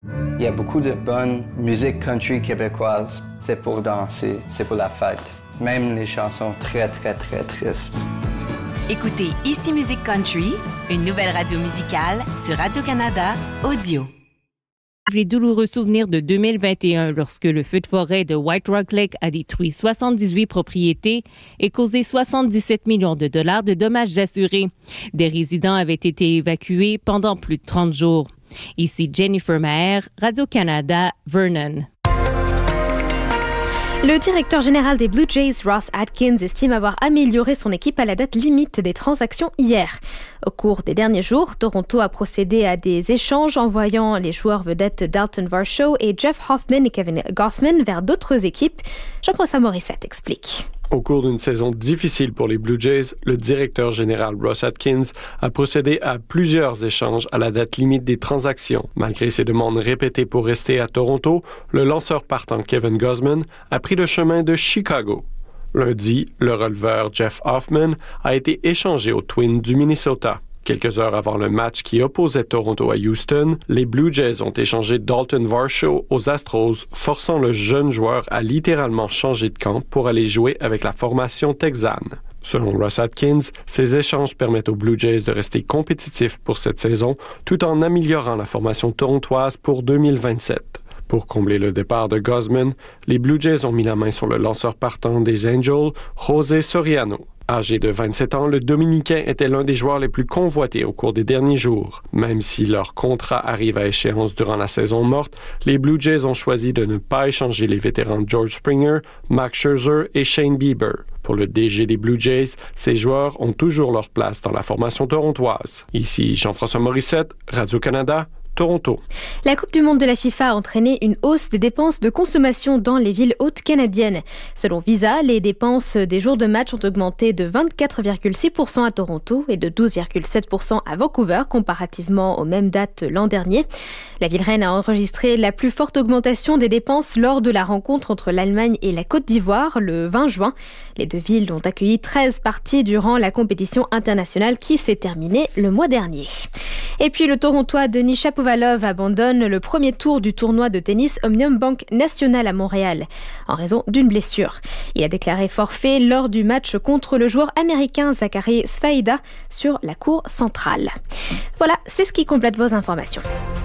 Il y a beaucoup de bonne musique country québécoise. C'est pour danser, c'est pour la fête. Même les chansons très, très, très tristes. Écoutez Ici Musique Country, une nouvelle radio musicale sur Radio-Canada Audio. Les douloureux souvenirs de 2021 lorsque le feu de forêt de White Rock Lake a détruit 78 propriétés et causé 77 millions de dollars de dommages assurés. Des résidents avaient été évacués pendant plus de 30 jours. Ici Jennifer Maher, Radio-Canada, Vernon. Le directeur général des Blue Jays, Ross Atkins, estime avoir amélioré son équipe à la date limite des transactions hier. Au cours des derniers jours, Toronto a procédé à des échanges envoyant les joueurs vedettes Dalton Varsho et Jeff Hoffman et Kevin Gausman vers d'autres équipes. Jean-François Morissette explique. Au cours d'une saison difficile pour les Blue Jays, le directeur général Ross Atkins a procédé à plusieurs échanges à la date limite des transactions. Malgré ses demandes répétées pour rester à Toronto, le lanceur partant Kevin Gausman a pris le chemin de Chicago. Lundi, le releveur Jeff Hoffman a été échangé aux Twins du Minnesota. Quelques heures avant le match qui opposait Toronto à Houston, les Blue Jays ont échangé Dalton Varsho aux Astros, forçant le jeune joueur à littéralement changer de camp pour aller jouer avec la formation texane. Selon Ross Atkins, ces échanges permettent aux Blue Jays de rester compétitifs pour cette saison, tout en améliorant la formation torontoise pour 2027. Pour combler le départ de Gausman, les Blue Jays ont mis la main sur le lanceur partant des Angels, José Soriano. Âgé de 27 ans, le Dominicain était l'un des joueurs les plus convoités au cours des derniers jours. Même si leur contrat arrive à échéance durant la saison morte, les Blue Jays ont choisi de ne pas échanger les vétérans George Springer, Max Scherzer et Shane Bieber. Pour le DG des Blue Jays, ces joueurs ont toujours leur place dans la formation torontoise. Ici Jean-François Morissette, Radio-Canada, Toronto. La Coupe du monde de la FIFA a entraîné une hausse des dépenses de consommation dans les villes hautes canadiennes. Selon Visa, les dépenses des jours de match ont augmenté de 24,6% à Toronto et de 12,7% à Vancouver, comparativement aux mêmes dates l'an dernier. La ville reine a enregistré la plus forte augmentation des dépenses lors de la rencontre entre l'Allemagne et la Côte d'Ivoire le 20 juin. Les deux villes ont accueilli 13 parties durant la compétition internationale qui s'est terminée le mois dernier. Et puis le Torontois Denis Shapovalov abandonne le premier tour du tournoi de tennis Omnium Bank National à Montréal en raison d'une blessure. Il a déclaré forfait lors du match contre le joueur américain Zachary Sfaida sur la cour centrale. Voilà, c'est ce qui complète vos informations.